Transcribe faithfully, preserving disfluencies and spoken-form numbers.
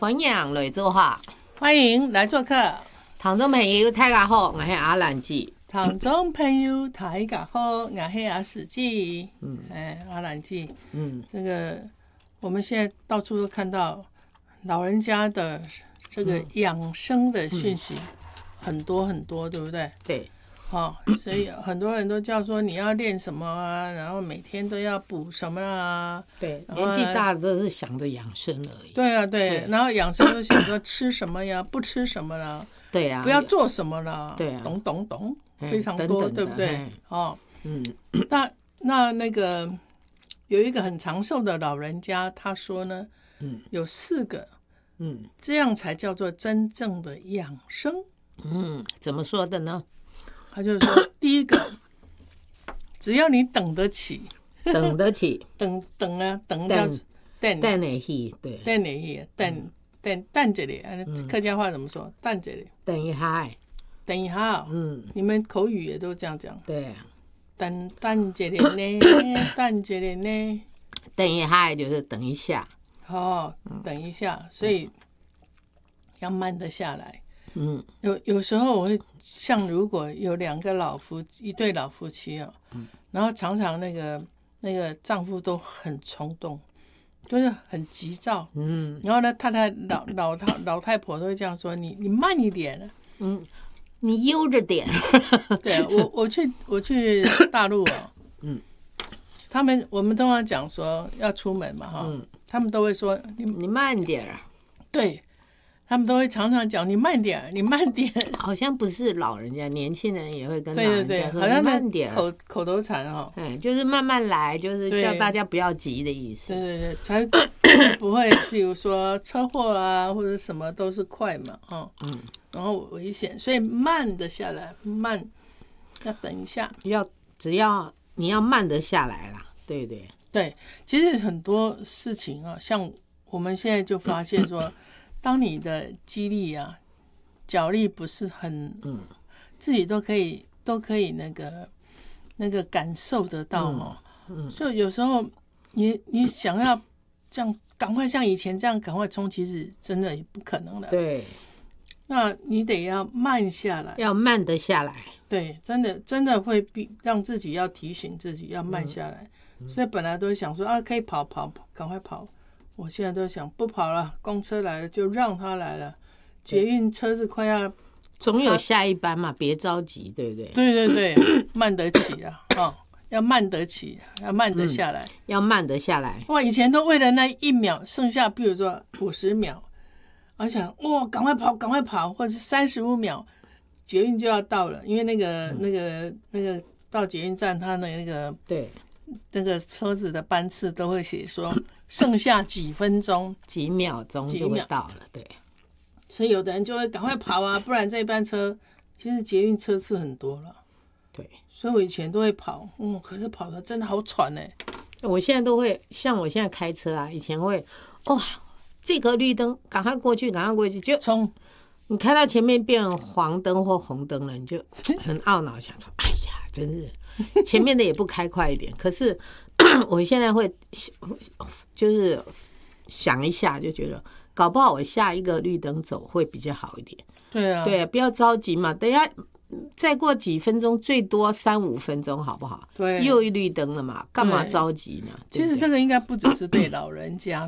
欢迎来做客， 欢迎来做客。 听众朋友大家好，我是阿兰姐。 听众朋友大家好，我是阿史记。嗯，哎，阿兰记。嗯，这个我们现在到处都看到老人家的这个养生的讯息，嗯、很多很多，对不对？ 对。 哦，所以很多人都叫说你要练什么啊，然后每天都要补什么啊。 对，年纪大了都是想着养生而已。 对啊，对，对然后养生都想说吃什么呀，不吃什么了。 对呀、啊， 不要做什么了。 对啊， 懂懂懂，非常多， 等等对不对？哦， 嗯， 那那那个有一个很长寿的老人家，他说呢，嗯，有四个，嗯，这样才叫做真正的养生。 嗯，怎么说的呢？ 他就是说，第一个，只要你等得起， 等得起， 等等啊，等叫等等得起，对， 等得起，等等等这里，客家话怎么说？等这里， 等一下， 等一下，嗯，你们口语也都这样讲， 对啊， 等等这里呢，等这里呢， 等一下就是等一下， 哦，等一下，所以要慢得下来。 嗯， 有有时候我会像如果有两个老夫一对老夫妻哦，嗯，然后常常那个那个丈夫都很冲动，就是很急躁，嗯，然后呢，太太老老太老太婆都会这样说：“你你慢一点， 嗯，你悠着点。” 对我我去我去大陆哦，嗯，他们我们通常讲说要出门嘛哈，嗯，他们都会说你你慢点， 对。他们都会常常讲你慢点，你慢点。 好像不是老人家，年轻人也会跟老人家说你慢点， 口口头禅哦。 哎，就是慢慢来，就是叫大家不要急的意思。 对对对，才不会，譬如说车祸啊或者什么都是快嘛，哦，嗯，然后危险，所以慢得下来，慢要等一下， 要只要你要慢得下来啦，对对对。其实很多事情啊，像我们现在就发现说。当你的肌力啊、脚力不是很，嗯，自己都可以都可以那个那个感受得到哦，嗯，嗯就有时候你你想要这样赶快像以前这样赶快冲，其实真的也不可能的。 对， 那你得要慢下来， 要慢得下来。 对，真的真的会逼让自己要提醒自己要慢下来。嗯、所以本来都想说啊，可以跑跑跑，赶快跑。我现在都想不跑了，公车来了就让他来了，捷运车子快要， 总有下一班嘛，别着急，对不对？ 对对对，慢得起啊，哦，要慢得起，要慢得下来，嗯、 要慢得下来。 哇，以前都为了那一秒，剩下比如说五十秒，我想哇，赶快跑，赶快跑，或者是三十五秒，捷运就要到了，因为那个、嗯、那个那个到捷运站，他的那个对。 那个车子的班次都会写说剩下几分钟、 几秒钟就会到了，对。 所以有的人就会赶快跑啊，不然这班车其实捷运车次很多了， 对。 所以我以前都会跑，嗯，可是跑的真的好喘哎、 欸。我现在都会，像我现在开车啊，以前会哇，这个绿灯赶快过去，赶快过去就冲。 你开到前面变黄灯或红灯了，你就很懊恼，想说：“哎呀，真是前面的也不开快一点。”可是我现在会就是想一下，就觉得搞不好我下一个绿灯走会比较好一点。 对啊， 对，不要着急嘛，等一下再过几分钟，最多三五分钟，好不好？ 对， 又一绿灯了嘛，干嘛着急呢？ 其实这个应该不只是对老人家